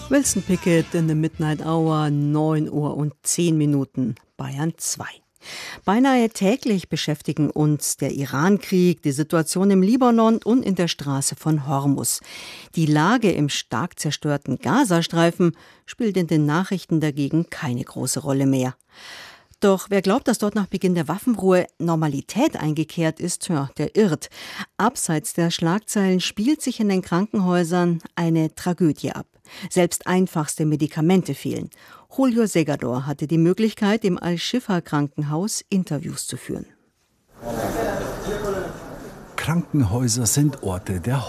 Wilson Pickett in the Midnight Hour, 9:10 Bayern 2. Beinahe täglich beschäftigen uns der Irankrieg, die Situation im Libanon und in der Straße von Hormus. Die Lage im stark zerstörten Gazastreifen spielt in den Nachrichten dagegen keine große Rolle mehr. Doch wer glaubt, dass dort nach Beginn der Waffenruhe Normalität eingekehrt ist, der irrt. Abseits der Schlagzeilen spielt sich in den Krankenhäusern eine Tragödie ab. Selbst einfachste Medikamente fehlen. Julio Segador hatte die Möglichkeit, im Al-Shifa-Krankenhaus Interviews zu führen. Krankenhäuser sind Orte der